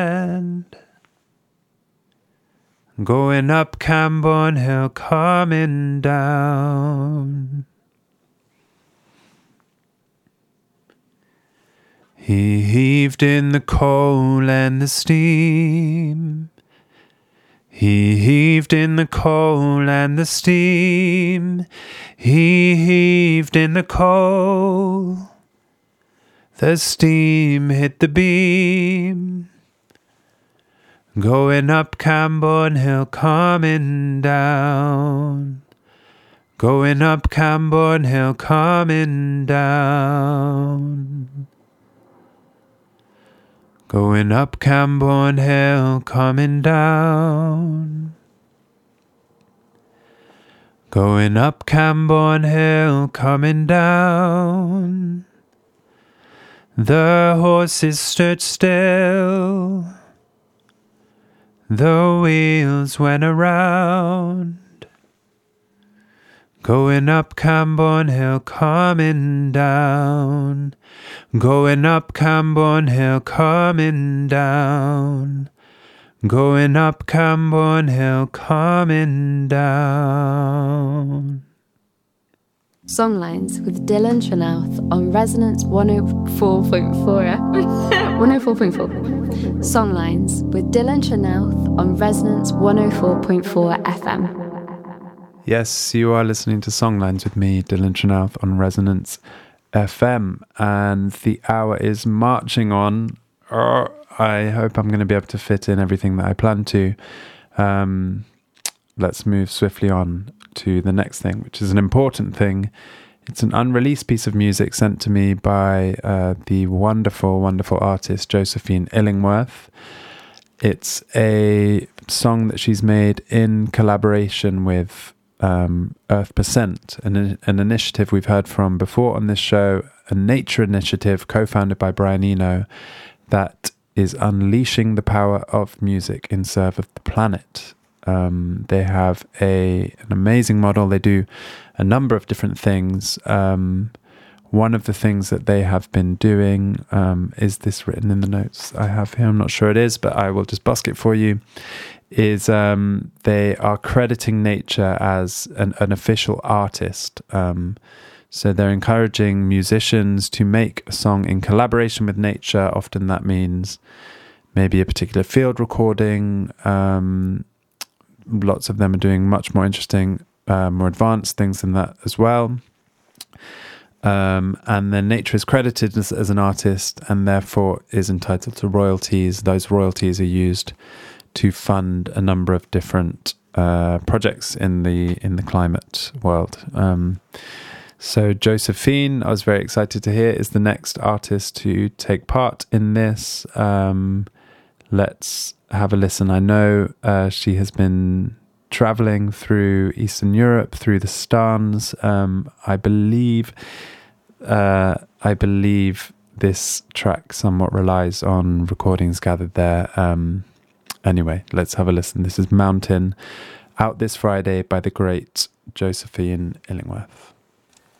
And going up Camborne Hill, coming down. He heaved in the coal and the steam. He heaved in the coal and the steam. He heaved in the coal. The steam hit the beam. Going up Camborne Hill, coming down. Going up Camborne Hill, coming down. Going up Camborne Hill, coming down. Going up Camborne Hill, coming down. The horses stood still. The wheels went around. Going up Camborne Hill, coming down. Going up Camborne Hill, coming down. Going up Camborne Hill, coming down. Songlines with Dylan Tranouth on Resonance 104.4. 104.4. Songlines with Dylan Tranouth on Resonance 104.4 FM. Yes, you are listening to Songlines with me, Dylan Tranouth, on Resonance FM, and the hour is marching on. I hope I'm going to be able to fit in everything that I plan to. Let's move swiftly on to the next thing, which is an important thing. It's an unreleased piece of music sent to me by the wonderful, wonderful artist Josephine Illingworth. It's a song that she's made in collaboration with Earth Percent, an initiative we've heard from before on this show, a nature initiative co-founded by Brian Eno that is unleashing the power of music in serve of the planet. They have an amazing model. They do a number of different things. One of the things that they have been doing, is this written in the notes I have here? I'm not sure it is, but I will just busk it for you, is they are crediting nature as an official artist. So they're encouraging musicians to make a song in collaboration with nature. Often that means maybe a particular field recording. Lots of them are doing much more interesting, more advanced things than that as well. And then nature is credited as an artist and therefore is entitled to royalties. Those royalties are used to fund a number of different projects in the climate world. So Josephine, I was very excited to hear, is the next artist to take part in this. Let's have a listen. I know she has been traveling through Eastern Europe, through the Stans. I believe this track somewhat relies on recordings gathered there. Anyway, let's have a listen. This is Mountain, out this Friday by the great Josephine Illingworth.